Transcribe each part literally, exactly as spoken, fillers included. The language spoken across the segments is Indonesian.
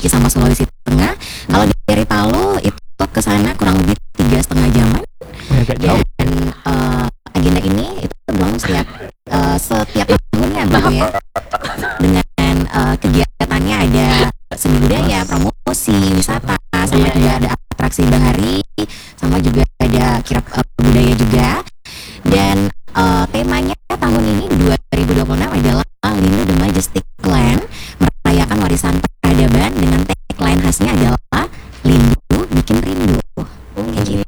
sama Sulawesi Tengah. Kalau dari Palu itu ke sana kurang lebih tiga setengah jaman. Agak jauh. Dan uh, agenda ini itu berlangsung setiap uh, setiap tahunnya gitu ya. Dengan uh, kegiatannya ada seni budaya, promosi, wisata, sama Iya, juga iya. ada atraksi bahari, sama juga ada kirab uh, budaya juga. Dan uh, temanya tahun ini dua ribu dua puluh enam adalah Lindu the Majestic Land, merayakan warisan peradaban dengan tagline khasnya adalah Lindu bikin rindu. Kayak gitu.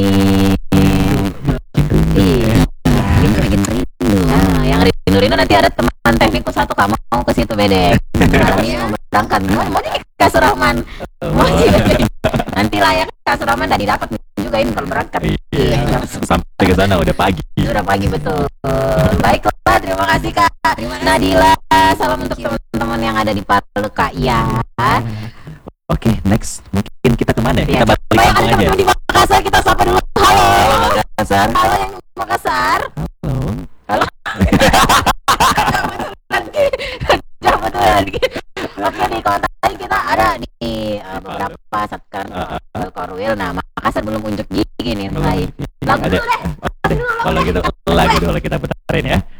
Iya, Lindu bikin rindu. Nah, yang rindu-rindu nanti ada teman teknikku satu kamu mau ke situ bedek. Malam ini mau berangkat. Mau mau nih ke Surahman. Mau sih. Nanti layak ke Surahman dan didapat juga ini kalau berangkat. Iya. Sampai ke sana udah pagi. Sudah pagi betul. Baiklah, terima kasih Kak Nadila. Salam untuk teman-teman yang ada di Palu Kak ya. Oke, next mungkin kita kemana ya? Iya. Kita balik Baik, ada kampung aja. teman-teman di Makassar, kita sapa dulu. Halo. Makassar. Halo yang Makassar. Halo. Halo. Jangan betul lagi. Oke, di kota ini kita ada di uh, beberapa satker uh, Korwil. Nah, Makassar belum unjuk gigi nih. Mulai lagu Ada. dulu deh. Kalau gitu lagu dulu kita putarin ya.